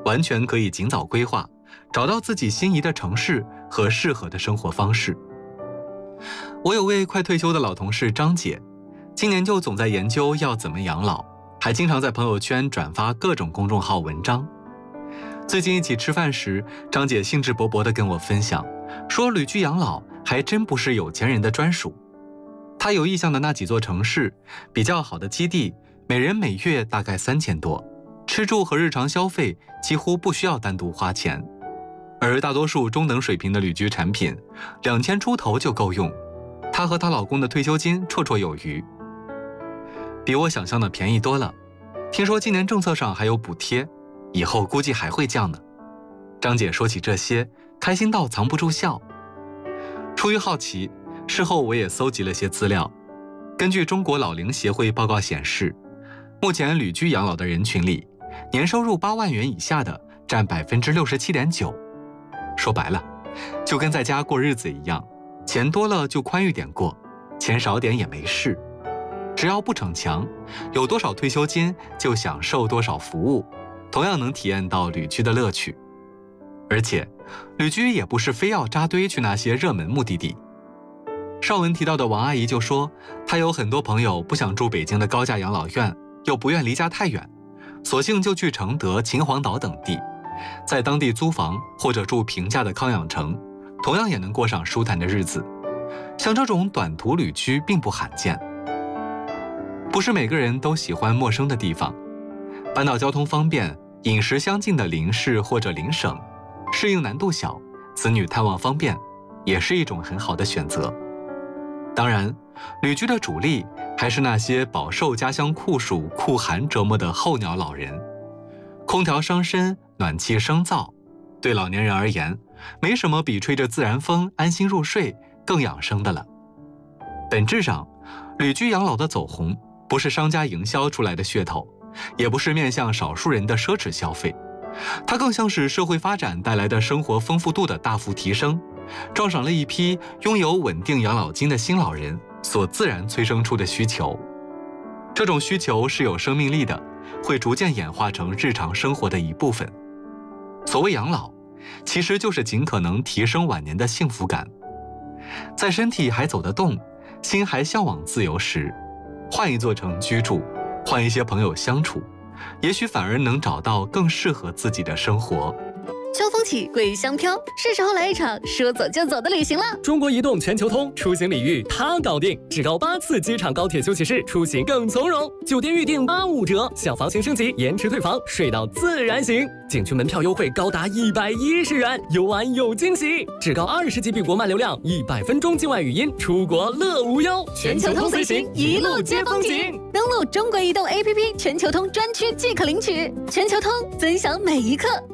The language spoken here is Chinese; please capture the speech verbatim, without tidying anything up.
完全可以尽早规划，找到自己心仪的城市和适合的生活方式。我有位快退休的老同事张姐，今年就总在研究要怎么养老，还经常在朋友圈转发各种公众号文章。最近一起吃饭时，张姐兴致勃勃地跟我分享，说旅居养老还真不是有钱人的专属。她有意向的那几座城市，比较好的基地，每人每月大概三千多，吃住和日常消费几乎不需要单独花钱。而大多数中等水平的旅居产品，两千出头就够用，她和她老公的退休金绰绰有余，比我想象的便宜多了。听说今年政策上还有补贴，以后估计还会降呢。张姐说起这些，开心到藏不住笑。出于好奇，事后我也搜集了些资料。根据中国老龄协会报告显示，目前旅居养老的人群里，年收入八万元以下的占百分之六十七点九。说白了，就跟在家过日子一样，钱多了就宽裕点过，钱少点也没事。只要不逞强，有多少退休金就享受多少服务，同样能体验到旅居的乐趣。而且，旅居也不是非要扎堆去那些热门目的地。上文提到的王阿姨就说，她有很多朋友不想住北京的高价养老院，又不愿离家太远，索性就去承德、秦皇岛等地，在当地租房或者住平价的康养城，同样也能过上舒坦的日子。像这种短途旅居并不罕见。不是每个人都喜欢陌生的地方，搬到交通方便、饮食相近的邻市或者邻省，适应难度小，子女探望方便，也是一种很好的选择。当然，旅居的主力还是那些饱受家乡酷暑酷寒折磨的候鸟老人。空调伤身，暖气生燥，对老年人而言，没什么比吹着自然风安心入睡更养生的了。本质上，旅居养老的走红不是商家营销出来的噱头，也不是面向少数人的奢侈消费，它更像是社会发展带来的生活丰富度的大幅提升，撞上了一批拥有稳定养老金的新老人所自然催生出的需求。这种需求是有生命力的，会逐渐演化成日常生活的一部分。所谓养老，其实就是尽可能提升晚年的幸福感。在身体还走得动，心还向往自由时，换一座城居住，换一些朋友相处，也许反而能找到更适合自己的生活。 秋风起，桂香飘，是时候来一场说走就走的旅行了。 中国移动全球通出行礼遇它搞定，至高八次机场高铁休息室，出行更从容。酒店预订八五折，小房型升级延迟退房，睡到自然醒。景区门票优惠高达一百一十元，游玩有惊喜。至高二十 G B 国漫流量，一百分钟境外语音，出国乐无忧。 全球通随行，一路接风景。登录中国移动 A P P 全球通专区即可领取。全球通，尊享每一刻。